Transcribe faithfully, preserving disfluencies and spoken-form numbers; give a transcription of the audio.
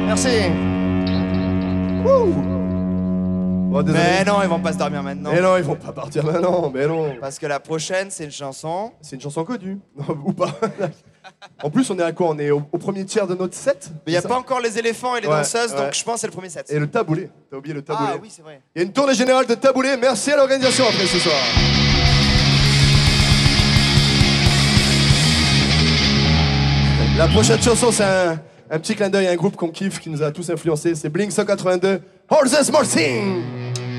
Merci. Wouh. Bon, désolé. Mais non, ils vont pas se dormir maintenant. Mais non, ils vont pas partir maintenant, mais non. Parce que la prochaine, c'est une chanson. C'est une chanson connue. Non, ou pas. En plus, on est à quoi? On est au, au premier tiers de notre set. Mais il n'y a pas encore les éléphants et les Ouais, danseuses, ouais. donc je pense que c'est le premier set. Et le taboulé. T'as oublié le taboulé. Ah oui, c'est vrai. Il y a une tournée générale de taboulé. Merci à l'organisation après ce soir. La prochaine chanson, c'est un, un petit clin d'œil à un groupe qu'on kiffe, qui nous a tous influencés. C'est Blink cent quatre-vingt-deux, All the Small Things.